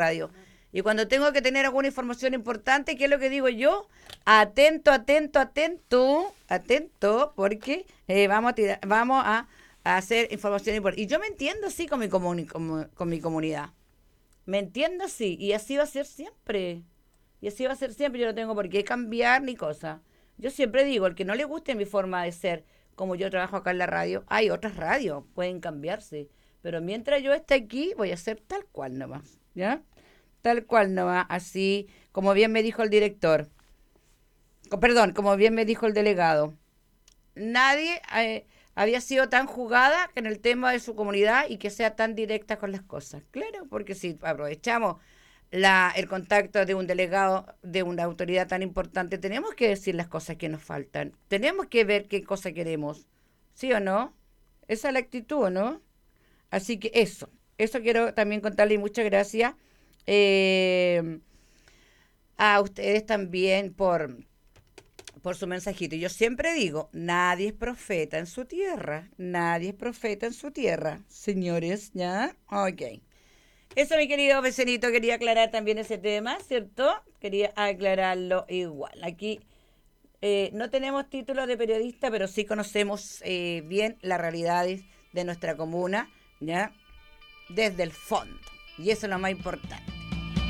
radio. Y cuando tengo que tener alguna información importante, ¿qué es lo que digo yo? Atento, atento, atento, atento, porque vamos a hacer información importante. Y yo me entiendo así con mi comunidad. Me entiendo así. Y así va a ser siempre. Y así va a ser siempre. Yo no tengo por qué cambiar ni cosa. Yo siempre digo, el que no le guste mi forma de ser, como yo trabajo acá en la radio, hay otras radios, pueden cambiarse. Pero mientras yo esté aquí, voy a ser tal cual nomás. ¿Ya? Tal cual nomás. Así, como bien me dijo el director. Perdón, como bien me dijo el delegado. Nadie había sido tan jugada en el tema de su comunidad y que sea tan directa con las cosas. Claro, porque si aprovechamos el contacto de un delegado, de una autoridad tan importante, tenemos que decir las cosas que nos faltan. Tenemos que ver qué cosa queremos. ¿Sí o no? Esa es la actitud, ¿no? Así que eso quiero también contarle y muchas gracias eh, a ustedes también por su mensajito. Y yo siempre digo, nadie es profeta en su tierra, nadie es profeta en su tierra, señores, ¿ya? Ok. Eso, mi querido vecinito, quería aclarar también ese tema, ¿cierto? Quería aclararlo igual. Aquí no tenemos título de periodista, pero sí conocemos bien las realidades de nuestra comuna, ¿ya? Desde el fondo. Y eso es lo más importante.